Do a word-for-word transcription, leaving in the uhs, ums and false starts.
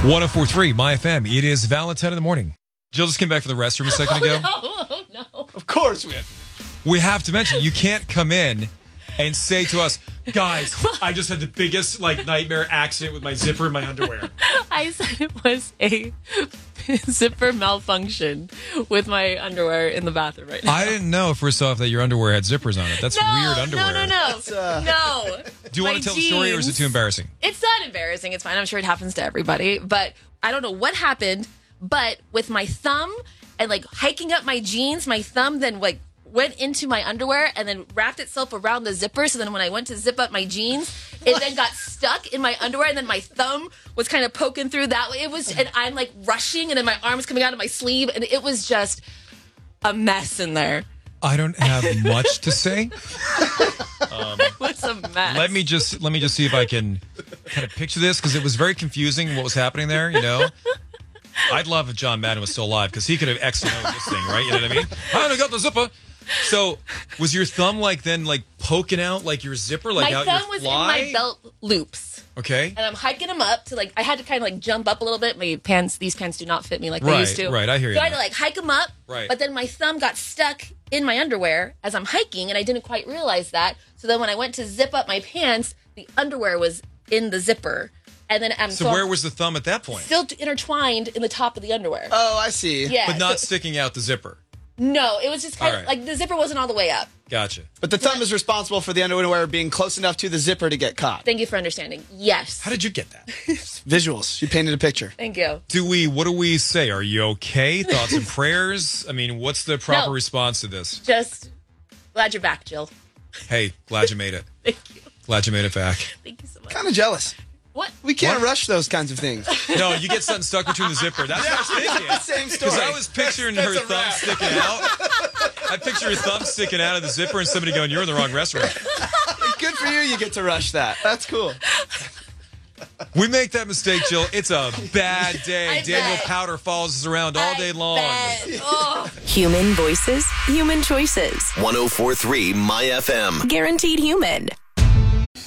one oh four point three My F M. It is Valentine in the morning. Jill just came back from the restroom a second ago. Oh, no, oh, no. Of course we have. We have to mention, you can't come in and say to us, guys, I just had the biggest like nightmare accident with my zipper in my underwear. I said it was a zipper malfunction with my underwear in the bathroom right now. I didn't know, first off, that your underwear had zippers on it. That's no, weird underwear. No, no, no. uh... No. Do you My want to tell jeans. the story, or is it too embarrassing? It's not embarrassing. It's fine. I'm sure it happens to everybody. But I don't know what happened, but with my thumb and like hiking up my jeans, my thumb then like went into my underwear and then wrapped itself around the zipper. So then when I went to zip up my jeans, it then got stuck in my underwear, and then my thumb was kind of poking through that way. It was, and I'm like rushing, and then my arm's coming out of my sleeve, and it was just a mess in there. I don't have much to say. Um, it was a mess. Let me just let me just see if I can kind of picture this, because it was very confusing what was happening there. You know, I'd love if John Madden was still alive, because he could have X and O'd this thing, right? You know what I mean? I got the zipper. So, was your thumb like then like poking out like your zipper, like my out thumb your was fly? in my belt loops. Okay. And I'm hiking them up to like, I had to kind of like jump up a little bit. My pants, these pants do not fit me like Right, they used to. right, I hear you So I had now. to like hike them up. Right. But then my thumb got stuck in my underwear as I'm hiking, and I didn't quite realize that. So then when I went to zip up my pants, the underwear was in the zipper. And then I'm So where was the thumb at that point? still intertwined in the top of the underwear. Oh, I see. Yeah. But not so- sticking out the zipper. no, it was just kind All of right. like the zipper wasn't all the way up. Gotcha. But the thumb is responsible for the underwear being close enough to the zipper to get caught. Thank you for understanding. Yes. How did you get that? Visuals. You painted a picture. Thank you. Do we, what do we say? Are you okay? Thoughts and prayers? I mean, what's the proper No. response to this? Just glad you're back, Jill. Hey, glad you made it. Thank you. Glad you made it back. Thank you so much. Kind of jealous. What? We can't What? rush those kinds of things. No, you get something stuck between the zipper. That's what I was thinking. Same story. Because I was picturing That's her a thumb wrap. sticking out. I picture her thumb sticking out of the zipper and somebody going, you're in the wrong restaurant. Good for you. You get to rush that. That's cool. We make that mistake, Jill. It's a bad day. I Daniel bet. Powder follows us around all I day long. bet. Oh. Human voices, human choices. one oh four point three My F M. Guaranteed human.